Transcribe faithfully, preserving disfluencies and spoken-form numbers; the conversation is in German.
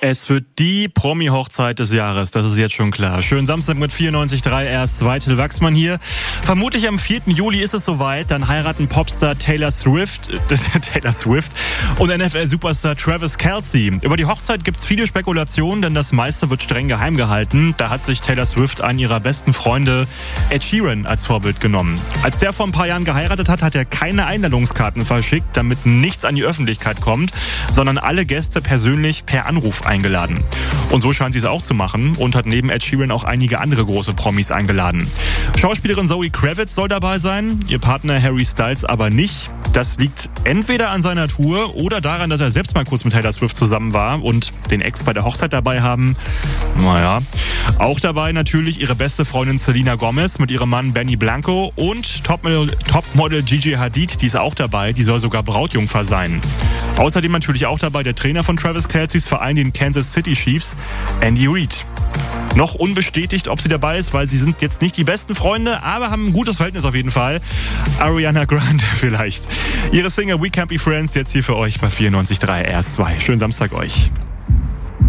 Es wird die Promi-Hochzeit des Jahres, das ist jetzt schon klar. Schönen Samstag mit vierundneunzig Komma drei, erst zwei, Till Wachsmann hier. Vermutlich am vierten Juli ist es soweit, dann heiraten Popstar Taylor Swift, äh, Taylor Swift und N F L-Superstar Travis Kelce. Über die Hochzeit gibt's viele Spekulationen, denn das meiste wird streng geheim gehalten. Da hat sich Taylor Swift einen ihrer besten Freunde, Ed Sheeran, als Vorbild genommen. Als der vor ein paar Jahren geheiratet hat, hat er keine Einladungskarten verschickt, damit nichts an die Öffentlichkeit kommt, sondern alle Gäste persönlich per Anruf eingeladen. Und so scheint sie es auch zu machen und hat neben Ed Sheeran auch einige andere große Promis eingeladen. Schauspielerin Zoe Kravitz soll dabei sein, ihr Partner Harry Styles aber nicht. Das liegt entweder an seiner Tour oder daran, dass er selbst mal kurz mit Taylor Swift zusammen war und den Ex bei der Hochzeit dabei haben. Naja. Auch dabei natürlich ihre beste Freundin Selena Gomez mit ihrem Mann Benny Blanco und Topmodel, Topmodel Gigi Hadid, die ist auch dabei, die soll sogar Brautjungfer sein. Außerdem natürlich auch dabei der Trainer von Travis Kelce's Verein, den Kansas City Chiefs, Andy Reid. Noch unbestätigt, ob sie dabei ist, weil sie sind jetzt nicht die besten Freunde, aber haben ein gutes Verhältnis auf jeden Fall. Ariana Grande vielleicht. Ihre Single We Can't Be Friends jetzt hier für euch bei vierundneunzig Komma drei, erst zwei. Schönen Samstag euch.